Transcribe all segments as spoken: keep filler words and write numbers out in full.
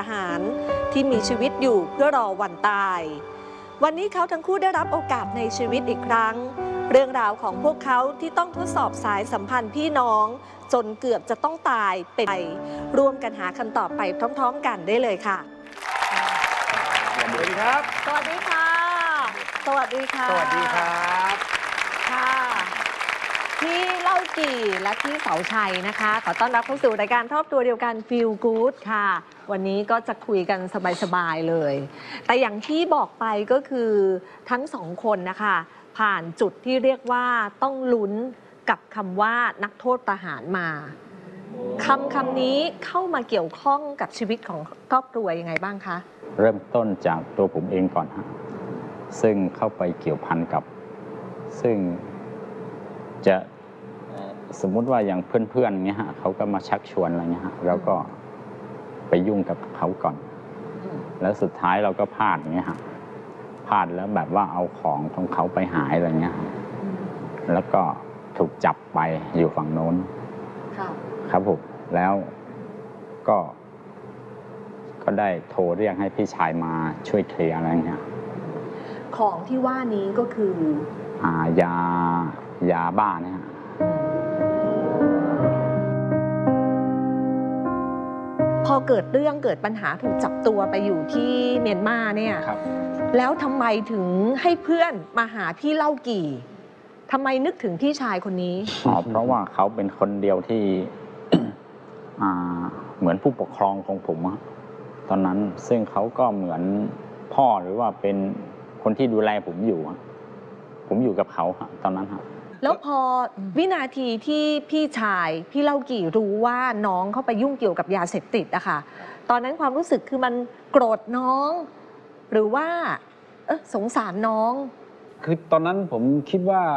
หารที่มีชีวิตอยู่เพื่อรอวันตายวันนี้เขาทั้งคู่ได้รับโอกาสในชีวิตอีกครั้งเรื่องราวของพวกเขาที่ต้องทดสอบสายสัมพันธ์พี่น้องจนเกือบจะต้องตายเป็นไปร่วมกันหาคำตอบไปพร้อมๆกันได้เลยค่ะสวัสดีครับสวัสดีค่ะสวัสดีค่ะสวัสดีครับค่ะพี่เล่ากี่และพี่เสาชัยนะคะขอต้อนรับเข้าสู่รายการครอบครัวเดียวกัน Feel Good ค่ะวันนี้ก็จะคุยกันสบายๆเลยแต่อย่างที่บอกไปก็คือทั้งสองคนนะคะผ่านจุดที่เรียกว่าต้องลุ้นกับคำว่านักโทษประหารมาคำคำนี้เข้ามาเกี่ยวข้องกับชีวิตของครอบครัวยังไงบ้างคะเริ่มต้นจากตัวผมเองก่อนฮะซึ่งเข้าไปเกี่ยวพันกับซึ่งจะสมมุติว่าอย่างเพื่อนๆเงี้ยฮะเขาก็มาชักชวนอะไรเงี้ยฮะเราก็ไปยุ่งกับเขาก่อนแล้วสุดท้ายเราก็พลาดเงี้ยฮะพลาดแล้วแบบว่าเอาของของเขาไปหายอะไรเงี้ยแล้วก็ถูกจับไปอยู่ฝั่งโน้นครับผมแล้วก็ก็ได้โทรเรียกให้พี่ชายมาช่วยเคลียร์อะไรเงี้ยของที่ว่านี้ก็คืออ่ายายาบ้าเนี่ยพอเกิดเรื่องเกิดปัญหาถูกจับตัวไปอยู่ที่เมียนมาเนี่ยแล้วทำไมถึงให้เพื่อนมาหาพี่เล่ากี่ทำไมนึกถึงพี่ชายคนนี้อ๋อเพราะว่าเขาเป็นคนเดียวที่ เหมือนผู้ปกครองของผมตอนนั้นซึ่งเขาก็เหมือนพ่อหรือว่าเป็นคนที่ดูแลผมอยู่ผมอยู่กับเขาตอนนั้นครับแล้วพอวินาทีที่พี่ชายพี่เล่ากี่รู้ว่าน้องเข้าไปยุ่งเกี่ยวกับยาเสพติดอะค่ะตอนนั้นความรู้สึกคือมันโกรธน้องหรือว่าเออสงสารน้องคือตอนนั้นผมคิดว่า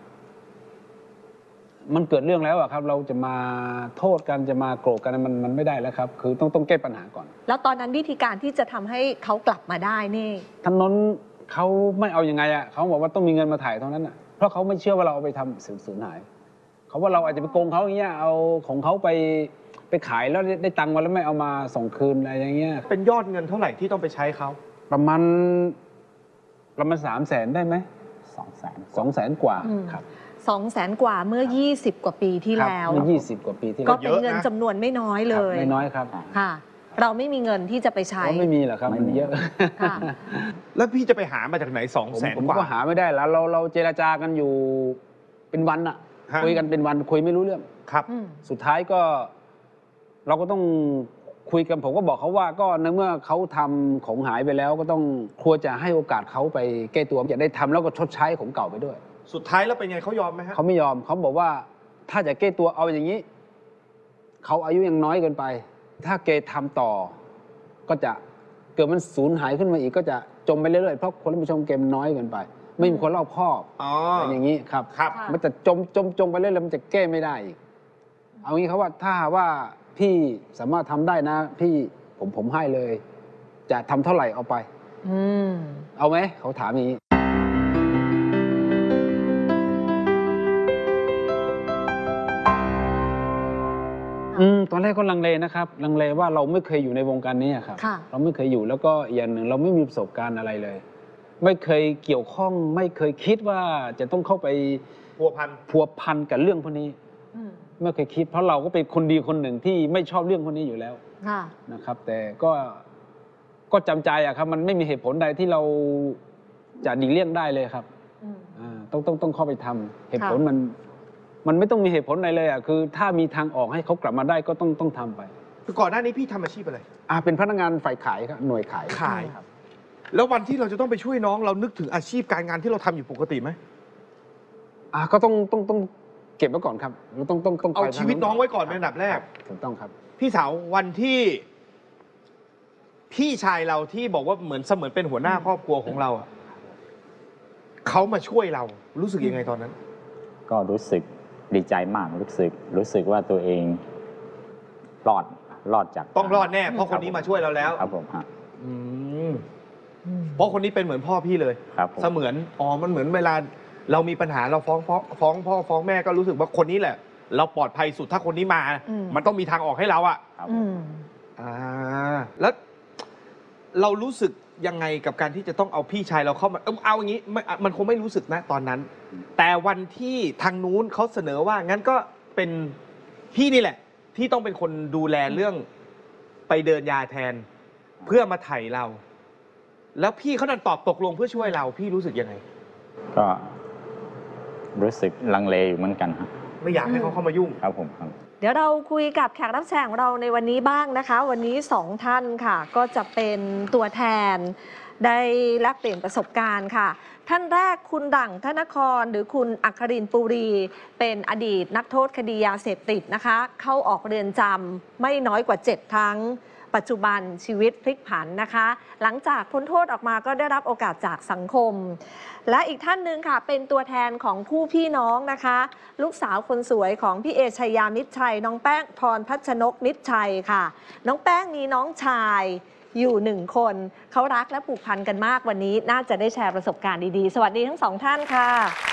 มันเกิดเรื่องแล้วอะครับเราจะมาโทษกันจะมาโกรธกันมันมันไม่ได้แล้วครับคือต้องต้องแก้ปัญหาก่อนแล้วตอนนั้นวิธีการที่จะทำให้เขากลับมาได้นี่ท่านนนท์เขาไม่เอายังไงอะเขาบอกว่าต้องมีเงินมาถ่ายเท่านั้นอะเพราะเขาไม่เชื่อว่าเราเอาไปทำสูญหายเขาว่าเราอาจจะไปโกงเขาอย่างเงี้ยเอาของเขาไปไปขายแล้วได้ตังค์มาแล้วไม่เอามาส่งคืนอะไรอย่างเงี้ยเป็นยอดเงินเท่าไหร่ที่ต้องไปใช้เขาประมาณประมาณสามแสนได้ไหมสองแสนสองแสนกว่าครับสองแสนกว่าเมื่อยี่สิบกว่าปีที่แล้วเมื่อยี่สิบกว่าปีที่แล้วก็เป็นเงินจำนวนไม่น้อยเลยไม่น้อยครับค่ะเราไม่มีเงินที่จะไปใช้ไม่มีหรอกครับมันเยอะแล้วพี่จะไปหามาจากไหนสองแสนกว่าผมก็หาไม่ได้แล้วเราเราเจรจากันอยู่เป็นวันอะคุยกันเป็นวันคุยไม่รู้เรื่องครับสุดท้ายก็เราก็ต้องคุยกันผมก็บอกเขาว่าก็ในเมื่อเขาทำของหายไปแล้วก็ต้องควรจะให้โอกาสเขาไปแก้ตัวจะได้ทำแล้วก็ชดใช้ของเก่าไปด้วยสุดท้ายแล้วเป็นไงเขายอมไหมฮะเขาไม่ยอมเขาบอกว่าถ้าจะแก้ตัวเอาอย่างนี้เขาอายุยังน้อยเกินไปถ้าเกทำต่อก็จะเกิดมันสูญหายขึ้นมาอีกก็จะจมไปเรื่อยๆเพราะคนที่มาชมเกมน้อยเกินไปไม่มีคนรอบคอบอะไรอย่างนี้ครับมันจะจมจมจมไปเรื่อยๆมันจะแก้ไม่ได้อีกเอางี้เขาว่าถ้าว่าพี่สามารถทำได้นะพี่ผมผมให้เลยจะทำเท่าไหร่เอาไปเอาไหมเขาถามอย่างนี้อืมตอนแรกก็ลังเลนะครับลังเลว่าเราไม่เคยอยู่ในวงการนี้ครับเราไม่เคยอยู่แล้วก็อย่างหนึ่งเราไม่มีประสบการณ์อะไรเลยไม่เคยเกี่ยวข้องไม่เคยคิดว่าจะต้องเข้าไปพัวพันพัวพันกับเรื่องพวกนี้ไม่เคยคิดเพราะเราก็เป็นคนดีคนหนึ่งที่ไม่ชอบเรื่องพวกนี้อยู่แล้วนะครับแต่ก็ก็จำใจอะครับมันไม่มีเหตุผลใดที่เราจะหนีเลี่ยงได้เลยครับต้องต้องต้องเข้าไปทำเหตุผลมันมันไม่ต้องมีเหตุผลอะไรเลยอ่ะคือถ้ามีทางออกให้เขากลับมาได้ก็ต้องต้องทำไปคือก่อนหน้านี้พี่ทำอาชีพอะไรอ่าเป็นพนักงานฝ่ายขายครับหน่วยขายขายครับแล้ววันที่เราจะต้องไปช่วยน้องเรานึกถึงอาชีพการงานที่เราทำอยู่ปกติไหมอ่าก็ต้องต้องต้องเก็บไว้ก่อนครับเราต้องต้องต้องเอาชีวิตน้องไว้ก่อนเป็นอันดับแรกถูกต้องครับพี่สาววันที่พี่ชายเราที่บอกว่าเหมือนเสมือนเป็นหัวหน้าครอบครัวของเราเขามาช่วยเรารู้สึกยังไงตอนนั้นก็รู้สึกดีใจมากรู้สึกรู้สึกว่าตัวเองรอดรอดจากต้องรอดแน่เพราะคนนี้มาช่วยเราแล้วครับผมฮะเพราะคนนี้เป็นเหมือนพ่อพี่เลยเสมือนอ๋อมันเหมือนเวลาเรามีปัญหาเราฟ้องฟ้องฟ้องพ่อฟ้องแม่ก็รู้สึกว่าคนนี้แหละเราปลอดภัยสุดถ้าคนนี้มามันต้องมีทางออกให้เราอ่ะอ่าแล้วเรารู้สึกยังไงกับการที่จะต้องเอาพี่ชายเราเข้ามาเอาเอาอย่างนี้มันมันคงไม่รู้สึกนะตอนนั้น แต่วันที่ทางนู้นเขาเสนอว่างั้นก็เป็นพี่นี่แหละ ที่ต้องเป็นคนดูแลเรื่องไปเดินยาแทน เพื่อมาไถ่เรา แล้วพี่เขาดันตอบตกลงเพื่อช่วยเราพี่รู้สึกยังไงก็รู้สึกลังเลอยู่เหมือนกันครับไม่อยากให้เขาเข้ามายุ่งครับผมครับเดี๋ยวเราคุยกับแขกรับเชิญของเราในวันนี้บ้างนะคะ วันนี้สองท่านค่ะ ก็จะเป็นตัวแทนได้แลกเปลี่ยนประสบการณ์ค่ะ ท่านแรกคุณดั่งธนครหรือคุณอัครินทร์ปุรี เป็นอดีตนักโทษคดียาเสพติดนะคะ เข้าออกเรือนจำไม่น้อยกว่าเจ็ดครั้ง ปัจจุบันชีวิตพลิกผันนะคะ หลังจากพ้นโทษออกมาก็ได้รับโอกาสจากสังคม และอีกท่านหนึ่งค่ะเป็นตัวแทนของคู่พี่น้องนะคะ ลูกสาวคนสวยของพี่เอชยามิตรชัยน้องแป้งพรพัชนกมิตรชัยค่ะ น้องแป้งมีน้องชายอยู่หนึ่งคนเขารักและผูกพันกันมากวันนี้น่าจะได้แชร์ประสบการณ์ดีๆสวัสดีทั้งสองท่านค่ะ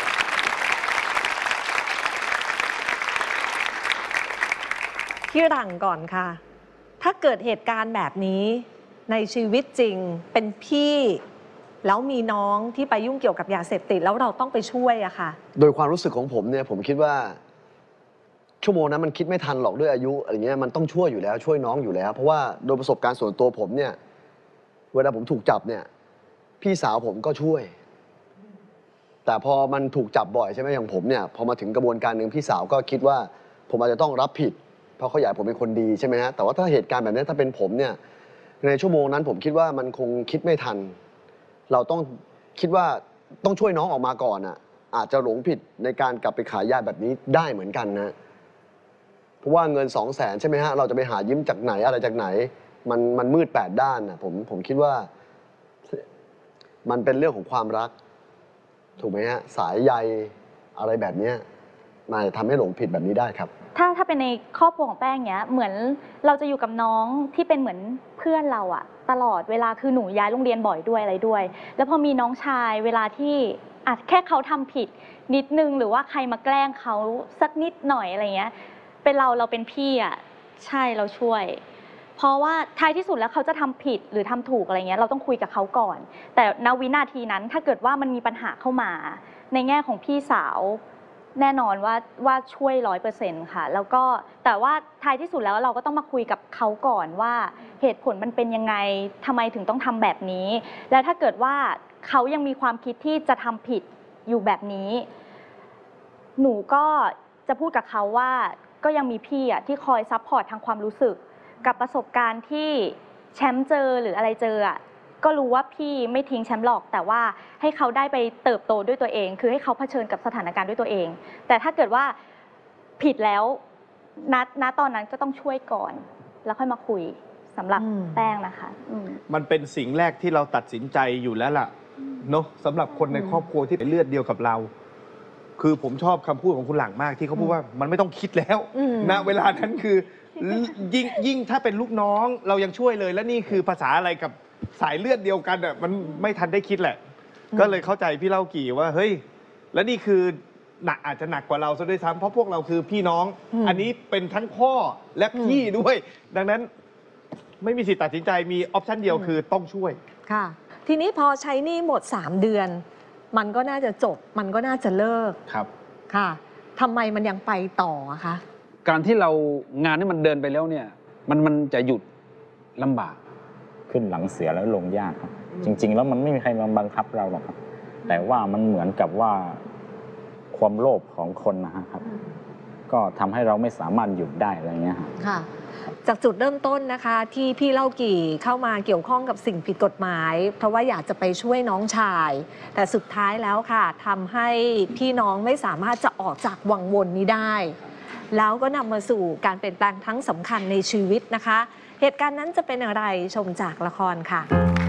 พี่หลังก่อนค่ะถ้าเกิดเหตุการณ์แบบนี้ในชีวิตจริงเป็นพี่แล้วมีน้องที่ไปยุ่งเกี่ยวกับยาเสพติดแล้วเราต้องไปช่วยอะค่ะโดยความรู้สึกของผมเนี่ยผมคิดว่าชั่วโมงนั้นมันคิดไม่ทันหรอกด้วยอายุอะไรเงี้ยมันต้องช่วยอยู่แล้วช่วยน้องอยู่แล้วเพราะว่าโดยประสบการณ์ส่วนตัวผมเนี่ยเวลาผมถูกจับเนี่ยพี่สาวผมก็ช่วยแต่พอมันถูกจับบ่อยใช่ไหมอย่างผมเนี่ยพอมาถึงกระบวนการหนึ่งพี่สาวก็คิดว่าผมอาจจะต้องรับผิดเพราะเขาอยากผมเป็นคนดีใช่ไหมฮะแต่ว่าถ้าเหตุการณ์แบบนี้ถ้าเป็นผมเนี่ยในชั่วโมงนั้นผมคิดว่ามันคงคิดไม่ทันเราต้องคิดว่าต้องช่วยน้องออกมาก่อนอ่ะอาจจะหลงผิดในการกลับไปขายยาแบบนี้ได้เหมือนกันนะเพราะว่าเงินสองแสนใช่ไหมฮะเราจะไปหายิ้มจากไหนอะไรจากไหนมันมันมืดแปดด้านนะผมผมคิดว่ามันเป็นเรื่องของความรักถูกไหมฮะสายใยอะไรแบบนี้มันจะทำให้หลงผิดแบบนี้ได้ครับถ้าถ้าเป็นในครอบครัวของแป้งเนี้ยเหมือนเราจะอยู่กับน้องที่เป็นเหมือนเพื่อนเราอะตลอดเวลาคือหนูย้ายโรงเรียนบ่อยด้วยอะไรด้วยแล้วพอมีน้องชายเวลาที่อาจแค่เขาทำผิดนิดนึงหรือว่าใครมาแกล้งเขาสักนิดหน่อยอะไรเงี้ยเป็นเราเราเป็นพี่อะใช่เราช่วยเพราะว่าท้ายที่สุดแล้วเขาจะทำผิดหรือทำถูกอะไรเงี้ยเราต้องคุยกับเขาก่อนแต่ณวินาทีนั้นถ้าเกิดว่ามันมีปัญหาเข้ามาในแง่ของพี่สาวแน่นอนว่าว่าช่วยร้อยเปอร์เซ็นต์ค่ะแล้วก็แต่ว่าท้ายที่สุดแล้วเราก็ต้องมาคุยกับเขาก่อนว่าเหตุผลมันเป็นยังไงทำไมถึงต้องทำแบบนี้และถ้าเกิดว่าเขายังมีความคิดที่จะทำผิดอยู่แบบนี้หนูก็จะพูดกับเขาว่าก็ยังมีพี่อ่ะที่คอยซัพพอร์ตทางความรู้สึกกับประสบการณ์ที่แชมป์เจอหรืออะไรเจออ่ะก็รู้ว่าพี่ไม่ทิ้งแชมป์หรอกแต่ว่าให้เขาได้ไปเติบโตด้วยตัวเองคือให้เขาเผชิญกับสถานการณ์ด้วยตัวเองแต่ถ้าเกิดว่าผิดแล้วณณตอนนั้นก็ต้องช่วยก่อนแล้วค่อยมาคุยสำหรับแป้งนะคะมันเป็นสิ่งแรกที่เราตัดสินใจอยู่แล้วล่ะเนาะสำหรับคนในครอบครัวที่เป็นเลือดเดียวกับเราคือผมชอบคำพูดของคุณหลังมากที่เขาพูดว่ามันไม่ต้องคิดแล้วณเวลานั้นคือยิ่งยิ่งถ้าเป็นลูกน้องเรายังช่วยเลยและนี่คือภาษาอะไรกับสายเลือดเดียวกันอ่ะมันไม่ทันได้คิดแหละก็เลยเข้าใจพี่เล่ากี่ว่าเฮ้ยและนี่คือหนักอาจจะหนักกว่าเราซะด้วยซ้ำเพราะพวกเราคือพี่น้องอันนี้เป็นทั้งพ่อและพี่ด้วยดังนั้นไม่มีสิทธิ์ตัดสินใจมีออปชันเดียวคือต้องช่วยค่ะทีนี้พอใช้หนี้หมดสามเดือนมันก็น่าจะจบมันก็น่าจะเลิกครับค่ะทำไมมันยังไปต่อคะการที่เรางานที่มันเดินไปแล้วเนี่ยมันมันจะหยุดลำบากขึ้นหลังเสือแล้วลงยากครับจริงๆแล้วมันไม่มีใครมาบังคับเราหรอกครับแต่ว่ามันเหมือนกับว่าความโลภของคนนะครับก็ทำให้เราไม่สามารถหยุดได้อะไรเงี้ยค่ะจากจุดเริ่มต้นนะคะที่พี่เล่ากี่เข้ามาเกี่ยวข้องกับสิ่งผิดกฎหมายเพราะว่าอยากจะไปช่วยน้องชายแต่สุดท้ายแล้วค่ะทำให้พี่น้องไม่สามารถจะออกจากวังวนนี้ได้แล้วก็นำมาสู่การเปลี่ยนแปลงทั้งสำคัญในชีวิตนะคะเหตุการณ์นั้นจะเป็นอะไรชมจากละครค่ะ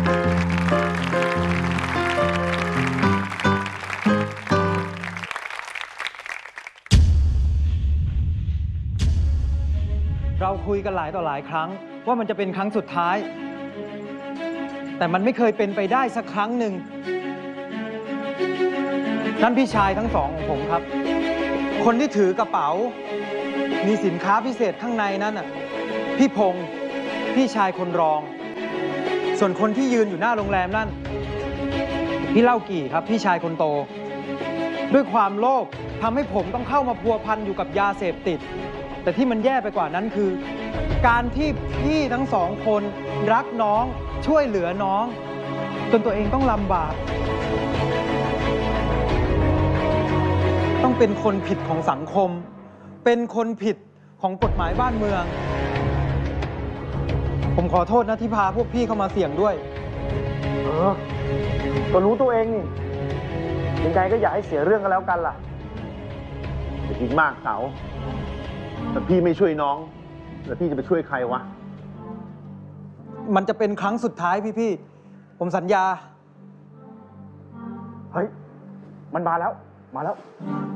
เราคุยกันหลายต่อหลายครั้งว่ามันจะเป็นครั้งสุดท้ายแต่มันไม่เคยเป็นไปได้สักครั้งหนึ่งนั่นพี่ชายทั้งสองของผมครับคนที่ถือกระเป๋ามีสินค้าพิเศษข้างในนั้นน่ะพี่พงษ์พี่ชายคนรองส่วนคนที่ยืนอยู่หน้าโรงแรมนั่น พี่เล่ากี่ครับ พี่ชายคนโต ด้วยความโลภทำให้ผมต้องเข้ามาพัวพันอยู่กับยาเสพติด แต่ที่มันแย่ไปกว่านั้นคือ การที่พี่ทั้งสองคนรักน้องช่วยเหลือน้อง จนตัวเองต้องลำบาก ต้องเป็นคนผิดของสังคม เป็นคนผิดของกฎหมายบ้านเมือง ผมขอโทษนะที่พาพวกพี่เข้ามาเสี่ยงด้วยเออ ก็รู้ตัวเองนี่ ยังไงก็อย่าให้เสียเรื่องกันแล้วกันล่ะอย่าคิดมากเสาแต่พี่ไม่ช่วยน้อง แล้วพี่จะไปช่วยใครวะมันจะเป็นครั้งสุดท้ายพี่ๆ ผมสัญญาเฮ้ย มันมาแล้ว มาแล้วเ